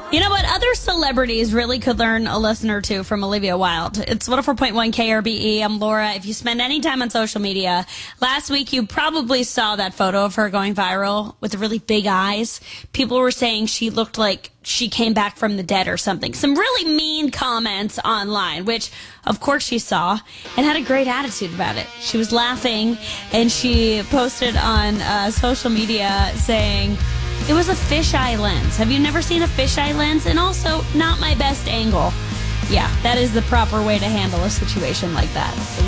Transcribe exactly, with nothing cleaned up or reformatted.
You know what? Other celebrities really could learn a lesson or two from Olivia Wilde. It's one oh four point one K R B E. I'm Laura. If you spend any time on social media, last week you probably saw that photo of her going viral with the really big eyes. People were saying she looked like she came back from the dead or something. Some really mean comments online, which of course she saw and had a great attitude about it. She was laughing and she posted on uh, social media saying, "It was a fisheye lens. Have you never seen a fisheye lens? And also, not my best angle." Yeah, that is the proper way to handle a situation like that.